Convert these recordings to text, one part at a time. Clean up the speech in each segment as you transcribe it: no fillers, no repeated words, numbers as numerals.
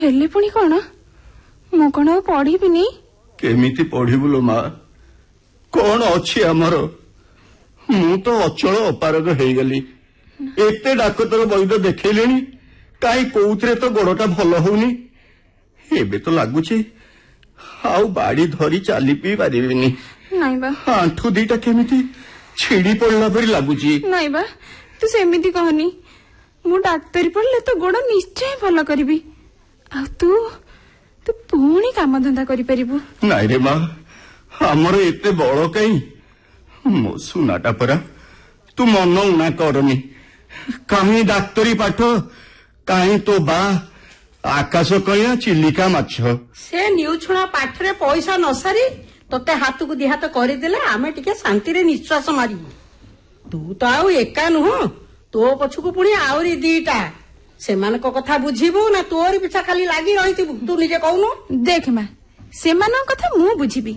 हेले पुणी कौन मु कौन पढ़ी केमिति पढ़िबु लो माँ कौन अच्छी आमर मु तो अचल अपारग हो गली एते डाक्तर वैद्य देखले कहीं कौथरे तो गोड़टा भल होनी एबे तो लगुच आउ बाड़ी धरी चली पी पारिनी आंठू दीटा केमिति छिड़ी पड़ला परी लगुच नाई बा तू सेमिति कहनी मु डाक्तरी पढ़ले तो गोड़ निश्चय भल करी आ तू तू पुणी काम धंदा करि परिबु नाई रे माँ हमर एते बड़ कहीं मो सुनाटा परा तू मन उना करनी कहीं डाक्तरी पाठ कहीं तो बा आकाश कया चिलिका माछ से न्यूछुणा पाठरे पैसा न सारी तोते हाथ को दिहात करदेले आमे टिके शांति रे निश्वास मारिबु तू तो आउ एका नुह तो पछुको पुणी आउरी दीटा सेमानक कथा बुझिबु ना तोर पिछा खाली लागी रहितिबु तू निजे कहनु देख मां सेमानक कथा मु बुझिबी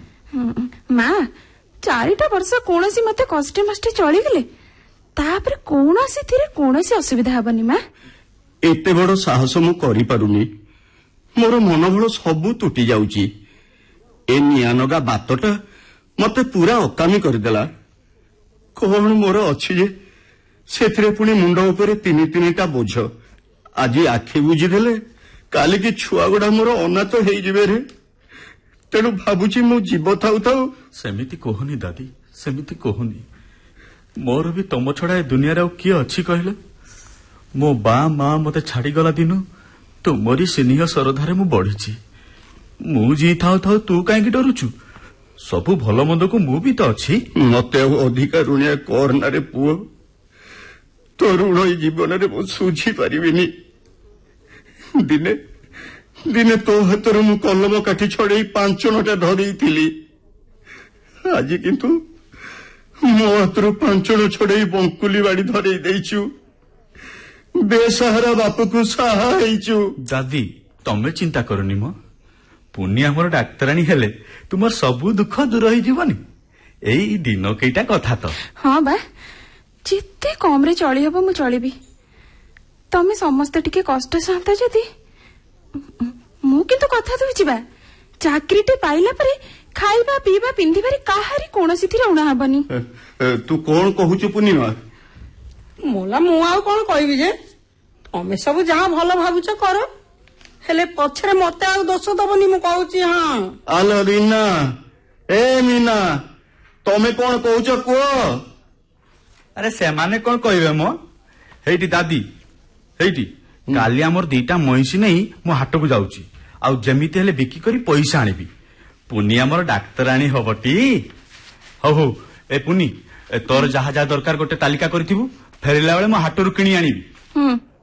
मां 4टा वर्ष कोनोसी मते कष्टे मष्टे चली गेले तापर कोनोसी थिरे कोनोसी असुविधा हबनी मां एते बड़ साहस मु करि पारुनी मोर मनोबल सब तुटी जाउची ए नियानगा बातटा मते पूरा अकामी करदेला कौन मोर अच्छी जे सेथिरे पुणी मुंड उपरे 3-3टा बोझ आज आखि बुझीदेले काली की छुआ गुड़ा मोर अनाथ हो जिबे रे तेणु भाबुची मु जीव थाउ थाउ सेमिति कहनी दादी सेमिति कहनी मोर भी तम छड़ा ए दुनिया रे किए अच्छी कहले मो बा माँ मते छाड़ी गला दिनु तुमरी स्नेह श्रद्धारे मु बढ़ी मु जी थाउ थाउ तू कहीं डरुचु सबु भल मंद को मु भी तो अच्छी मते अधिका ऋणिया करना रे पुओ तो ऋण जीवन रे मु सुझी पारिबिनी दिने दिने तो हाथ मु कलम काठी छड़े 5टा धरी आज किंतु मो हाथ 5 छड़े बंकुली बाड़ी धरे देइछु बेसहारा बाप को सहा हेइछु दादी तमे चिंता करनी मो पुनी हमर डाक्तरानी हेले तुमर सबु दुख दूर हो जीवनी एई दिन केटा कथा तो हां बा जिते कम रे चली हबो मु चलीबी तमे समस्त टिके कष्ट सहता जदी मु किंतु कथा दउची बा चाकरीटे पाइला परे खाइबा पीबा पिंधिबारी काहारी कोनोसी थिरे उणा हबनी तू कोन कहूछु पुनीमा मोला मु आउ कोन कहबी जे तमे सब जहां भलो भाबुछ करो हेले पछरे मते आ दोष दबनी मु कहूची हां आलो रीना ए मीना तमे कोन कहूछ को अरे से माने कोन कहबे मो हेटी दादी हेटी काली हमर 2टा महिषी नहीं मो हाट को जाउची आ जेमिति हेले बिकी करी पैसा आनिबी पुनी हमर डाक्तरानी हबटी हो हो ए पुनी तोर जहा जहा दरकार गोटे तालिका करथिबु फेरिला बेले मो हाटरू किनी आनिबी